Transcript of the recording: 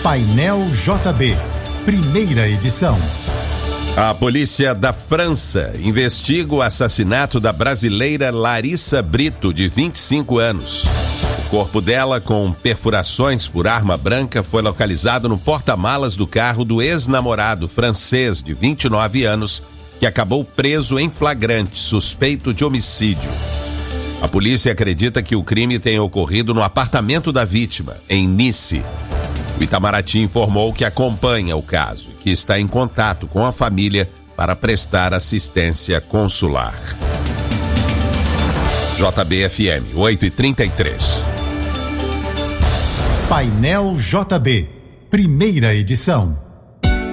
Painel JB, primeira edição. A polícia da França investiga o assassinato da brasileira Larissa Brito, de 25 anos. O corpo dela, com perfurações por arma branca, foi localizado no porta-malas do carro do ex-namorado francês, de 29 anos, que acabou preso em flagrante, suspeito de homicídio. A polícia acredita que o crime tenha ocorrido no apartamento da vítima, em Nice. O Itamaraty informou que acompanha o caso e que está em contato com a família para prestar assistência consular. JB-FM 8h33. Painel JB, primeira edição.